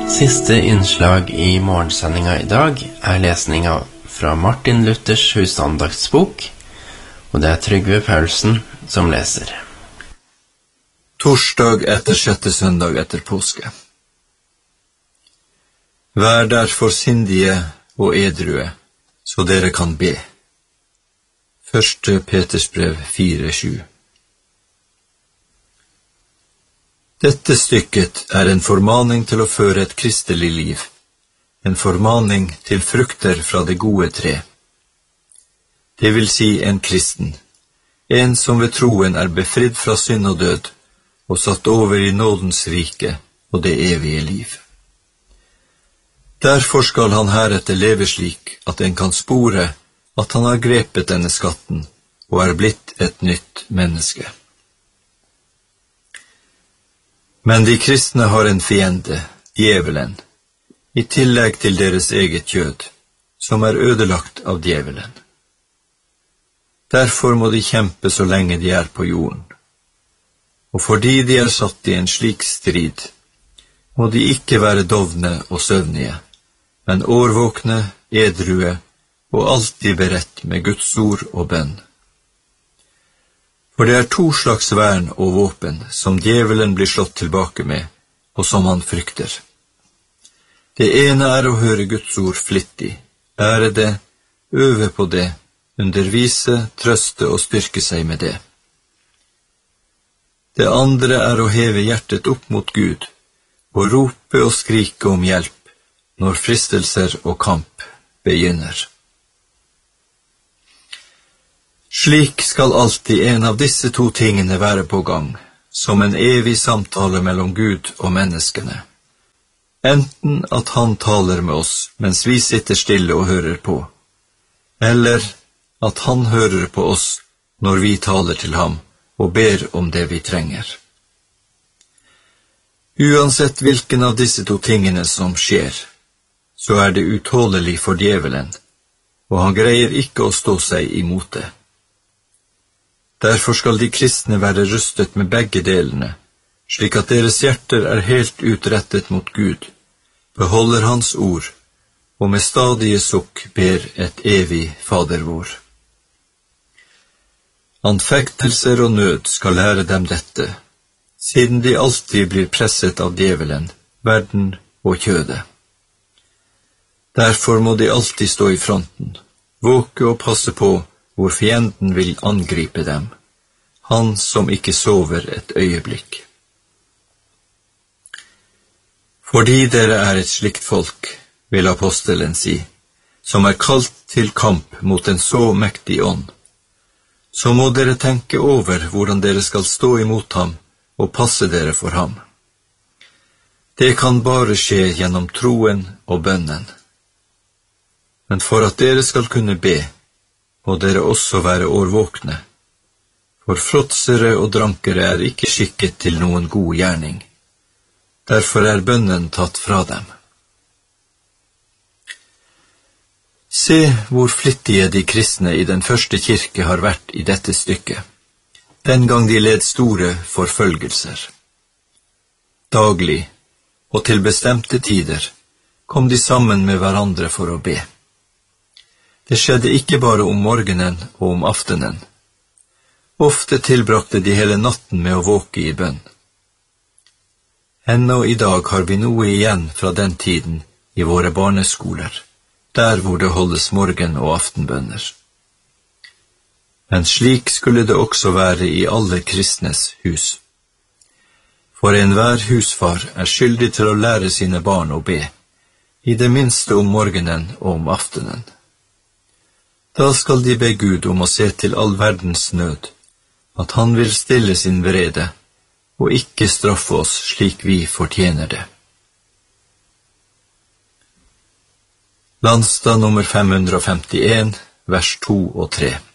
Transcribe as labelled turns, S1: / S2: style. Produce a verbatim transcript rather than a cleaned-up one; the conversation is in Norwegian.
S1: Siste innslag i morgensendinga i dag er lesninga fra Martin Luthers husandaktsbok, og det er Trygve Paulsen som leser.
S2: Torsdag etter sjette søndag etter påske. Vær derfor sindige og edrue, så dere kan be. Første Peters brev fire sju. Dette stykket er en formaning til å føre et kristelig liv, en formaning til frukter fra det gode tre. Det vil si en kristen, en som ved troen er befridd fra synd og død, og satt over i nådens rike og det evige liv. Derfor skal han heretter leve slik at en kan spore at han har grepet denne skatten og er blitt et nytt menneske. Men de kristne har en fiende, djevelen, i tillegg til deres eget kjød, som er ødelagt av djevelen. Derfor må de kjempe så lenge de er på jorden. Og fordi de er satt i en slik strid, må de ikke være dovne og søvnige, men årvåkne, edrue og alltid beredt med Guds ord og bønn. For det er to slags vern og våpen som djevelen blir slått tilbake med, og som han frykter. Det ene er å høre Guds ord flittig, lære det, øve på det, undervise, trøste og styrke seg med det. Det andre er å heve hjertet opp mot Gud, og rope og skrike om hjelp når fristelser og kamp begynner. Slik skal alltid en av disse to tingene være på gang, som en evig samtale mellom Gud og menneskene. Enten at han taler med oss mens vi sitter stille og hører på, eller at han hører på oss når vi taler til ham og ber om det vi trenger. Uansett hvilken av disse to tingene som skjer, så er det utålelig for djevelen, og han greier ikke å stå seg imot det. Derfor skal de kristne være rustet med begge delene, slik at deres hjerter er helt utrettet mot Gud, beholder hans ord, og med stadige sukk ber et evig Fader vår. Anfektelser og nød skal lære dem dette, siden de alltid blir presset av djevelen, verden og kjødet. Derfor må de alltid stå i fronten, våke og passe på hvor fienden vil angripe dem, han som ikke sover et øyeblikk. Fordi dere er et slikt folk, vil apostelen si, som er kalt til kamp mot en så mektig ånd, så må dere tenke over hvordan dere skal stå imot ham og passe dere for ham. Det kan bare skje gjennom troen og bønnen. Men for at dere skal kunne be, må dere også være årvåkne, for fråtsere og drankere er ikke skikket til noen god gjerning. Derfor er bønnen tatt fra dem. Se hvor flittige de kristne i den første kirke har vært i dette stykket, den gang de led store forfølgelser. Daglig, og til bestemte tider, kom de sammen med hverandre for å be. Det skjedde ikke bare om morgenen og om aftenen. Ofte tilbrakte de hele natten med å våke i bønn. Ennå i dag har vi noe igjen fra den tiden i våre barneskoler, der hvor det holdes morgen- og aftenbønner. Men slik skulle det også være i alle kristnes hus. For enhver husfar er skyldig til å lære sine barn å be, i det minste om morgenen og om aftenen. Da skal de be Gud om å se til all verdens nød, at han vil stille sin vrede, og ikke straffe oss slik vi fortjener det. Landstad nummer fem hundre og femtien, vers to og tre.